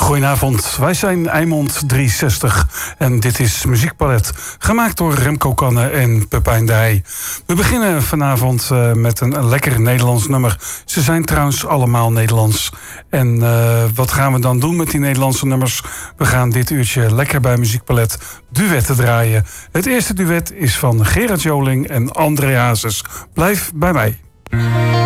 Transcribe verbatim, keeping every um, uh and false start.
Goedenavond, wij zijn Eimond driehonderdzestig en dit is Muziekpalet, gemaakt door Remco Kanne en Pepijn de Heij. We beginnen vanavond uh, met een lekker Nederlands nummer. Ze zijn trouwens allemaal Nederlands. En uh, wat gaan we dan doen met die Nederlandse nummers? We gaan dit uurtje lekker bij Muziekpalet duetten draaien. Het eerste duet is van Gerard Joling en André Hazes. Blijf bij mij.